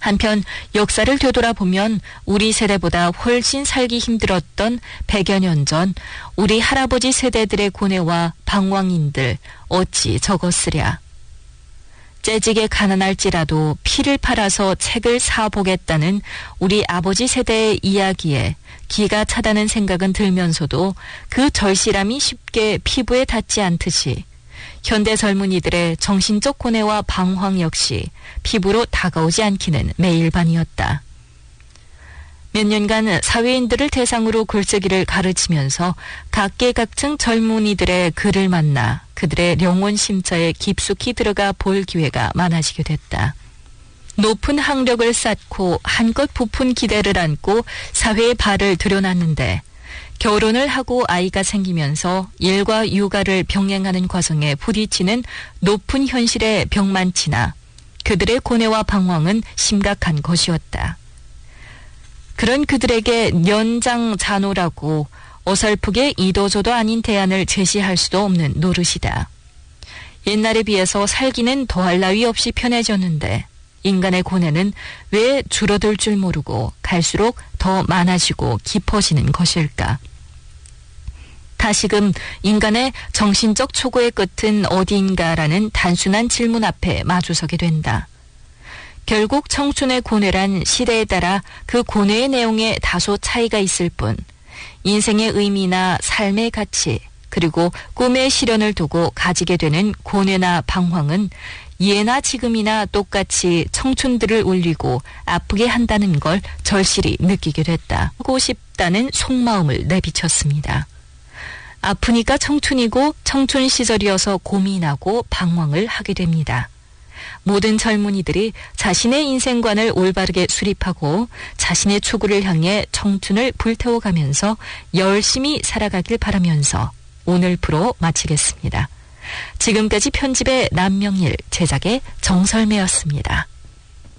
한편 역사를 되돌아보면 우리 세대보다 훨씬 살기 힘들었던 100여 년 전 우리 할아버지 세대들의 고뇌와 방황인들 어찌 적었으랴. 째지게 가난할지라도 피를 팔아서 책을 사보겠다는 우리 아버지 세대의 이야기에 기가 차다는 생각은 들면서도 그 절실함이 쉽게 피부에 닿지 않듯이 현대 젊은이들의 정신적 고뇌와 방황 역시 피부로 다가오지 않기는 매일반이었다. 몇 년간 사회인들을 대상으로 글쓰기를 가르치면서 각계각층 젊은이들의 글을 만나 그들의 영혼 심처에 깊숙이 들어가 볼 기회가 많아지게 됐다. 높은 학력을 쌓고 한껏 부푼 기대를 안고 사회에 발을 들여놨는데 결혼을 하고 아이가 생기면서 일과 육아를 병행하는 과정에 부딪히는 높은 현실의 벽만치나 그들의 고뇌와 방황은 심각한 것이었다. 그런 그들에게 연장자노라고 어설프게 이도저도 아닌 대안을 제시할 수도 없는 노릇이다. 옛날에 비해서 살기는 더할 나위 없이 편해졌는데 인간의 고뇌는 왜 줄어들 줄 모르고 갈수록 더 많아지고 깊어지는 것일까? 다시금 인간의 정신적 초고의 끝은 어디인가라는 단순한 질문 앞에 마주서게 된다. 결국 청춘의 고뇌란 시대에 따라 그 고뇌의 내용에 다소 차이가 있을 뿐 인생의 의미나 삶의 가치 그리고 꿈의 실현을 두고 가지게 되는 고뇌나 방황은 예나 지금이나 똑같이 청춘들을 울리고 아프게 한다는 걸 절실히 느끼게 됐다. 하고 싶다는 속마음을 내비쳤습니다. 아프니까 청춘이고 청춘 시절이어서 고민하고 방황을 하게 됩니다. 모든 젊은이들이 자신의 인생관을 올바르게 수립하고 자신의 추구를 향해 청춘을 불태워가면서 열심히 살아가길 바라면서 오늘 프로 마치겠습니다. 지금까지 편집의 남명일, 제작의 정설매였습니다.